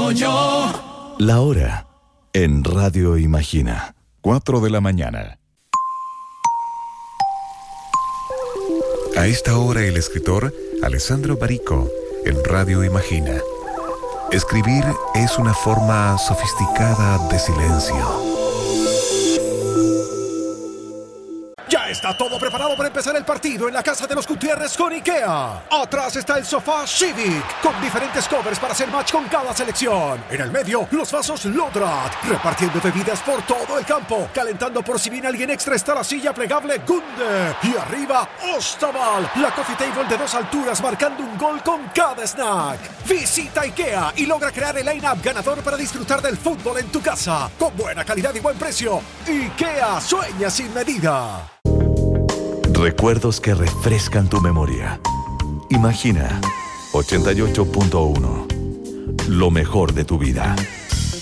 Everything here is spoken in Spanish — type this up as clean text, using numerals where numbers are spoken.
yo. La hora en Radio Imagina. 4 de la mañana. A esta hora el escritor Alessandro Barico en Radio Imagina. Escribir es una forma sofisticada de silencio. Ya está todo preparado para empezar el partido en la casa de los Gutiérrez con IKEA. Atrás está el sofá Civic, con diferentes covers para hacer match con cada selección. En el medio, los vasos Lodrat, repartiendo bebidas por todo el campo. Calentando por si viene alguien extra está la silla plegable Gunde. Y arriba, Ostaval, la coffee table de 2 alturas, marcando un gol con cada snack. Visita IKEA y logra crear el line-up ganador para disfrutar del fútbol en tu casa. Con buena calidad y buen precio. IKEA, sueña sin medida. Recuerdos que refrescan tu memoria. Imagina 88.1. Lo mejor de tu vida.